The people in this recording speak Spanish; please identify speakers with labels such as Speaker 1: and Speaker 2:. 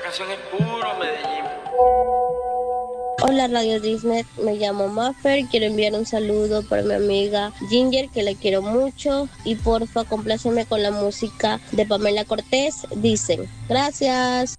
Speaker 1: canción es puro Medellín.
Speaker 2: Hola Radio Disney, me llamo Maffer, quiero enviar un saludo para mi amiga Ginger, que la quiero mucho, y porfa compláceme con la música de Pamela Cortés, dicen. Gracias.